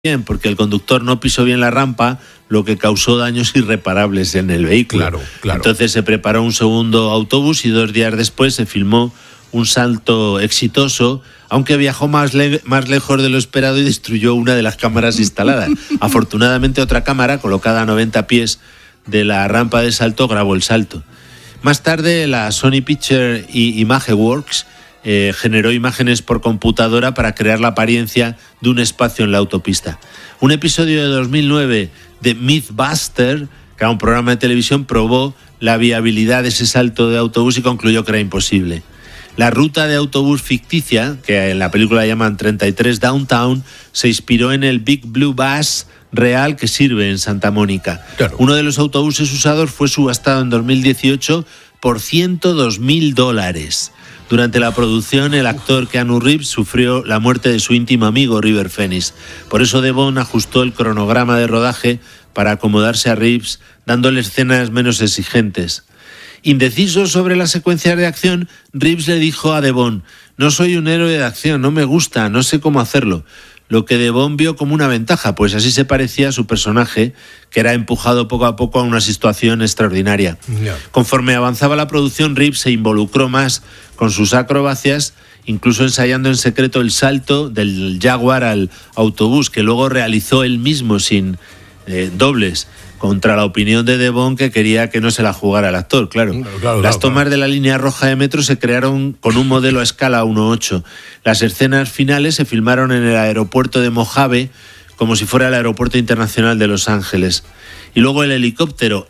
bien, porque el conductor no pisó bien la rampa, lo que causó daños irreparables en el vehículo. Claro. Entonces se preparó un segundo autobús y 2 días después se filmó un salto exitoso, aunque viajó más lejos de lo esperado y destruyó una de las cámaras instaladas. Afortunadamente, otra cámara, colocada a 90 pies de la rampa de salto, grabó el salto. Más tarde, la Sony Picture Imageworks generó imágenes por computadora para crear la apariencia de un espacio en la autopista. Un episodio de 2009 de Mythbuster, que era un programa de televisión, probó la viabilidad de ese salto de autobús y concluyó que era imposible. La ruta de autobús ficticia, que en la película llaman 33 Downtown, se inspiró en el Big Blue Bus real que sirve en Santa Mónica. Claro. Uno de los autobuses usados fue subastado en 2018 por $102,000. Durante la producción, el actor Keanu Reeves sufrió la muerte de su íntimo amigo River Phoenix. Por eso Devon ajustó el cronograma de rodaje para acomodarse a Reeves, dándole escenas menos exigentes. Indeciso sobre las secuencias de acción, Reeves le dijo a Devon: «No soy un héroe de acción, no me gusta, no sé cómo hacerlo». Lo que Devon vio como una ventaja, pues así se parecía a su personaje, que era empujado poco a poco a una situación extraordinaria. No. Conforme avanzaba la producción, Reeves se involucró más con sus acrobacias, incluso ensayando en secreto el salto del Jaguar al autobús, que luego realizó él mismo sin dobles, contra la opinión de Devon, que quería que no se la jugara el actor, claro. Las tomas de la línea roja de metro se crearon con un modelo a escala 1:8. Las escenas finales se filmaron en el aeropuerto de Mojave, como si fuera el aeropuerto internacional de Los Ángeles. Y luego el helicóptero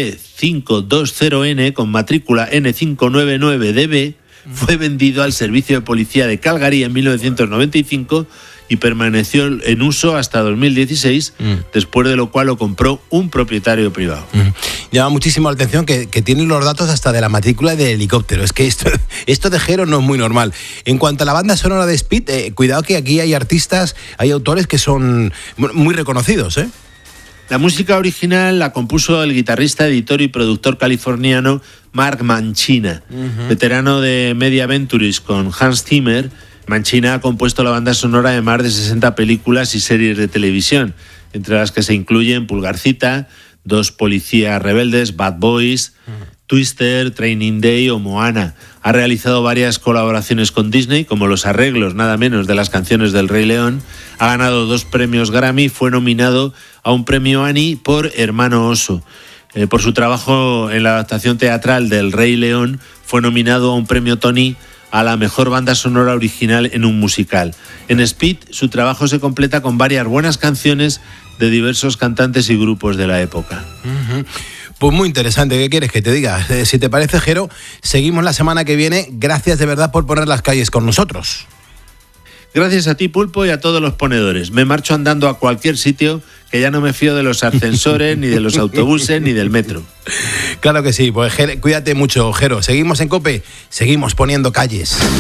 MD-520N, con matrícula N599DB, fue vendido al servicio de policía de Calgary en 1995 y permaneció en uso hasta 2016, después de lo cual lo compró un propietario privado. Llama muchísimo la atención que tienen los datos hasta de la matrícula del helicóptero. Es que esto de Jero no es muy normal. En cuanto a la banda sonora de Speed, cuidado que aquí hay artistas, hay autores que son muy reconocidos, ¿eh? La música original la compuso el guitarrista, editor y productor californiano Mark Mancina, veterano de Media Ventures con Hans Zimmer. Mancina ha compuesto la banda sonora de más de 60 películas y series de televisión, entre las que se incluyen Pulgarcita, Dos policías rebeldes, Bad Boys, Twister, Training Day o Moana. Ha realizado varias colaboraciones con Disney, como los arreglos nada menos de las canciones del Rey León. Ha ganado 2 premios Grammy, fue nominado a un premio Annie por Hermano Oso. Por su trabajo en la adaptación teatral del Rey León, fue nominado a un premio Tony a la mejor banda sonora original en un musical. En Speed, su trabajo se completa con varias buenas canciones de diversos cantantes y grupos de la época. Pues muy interesante, ¿qué quieres que te diga? Si te parece, Jero, seguimos la semana que viene. Gracias de verdad por poner las calles con nosotros. Gracias a ti, Pulpo, y a todos los ponedores. Me marcho andando a cualquier sitio, que ya no me fío de los ascensores, ni de los autobuses, ni del metro. Claro que sí, pues cuídate mucho, Jero. Seguimos en COPE, seguimos poniendo calles.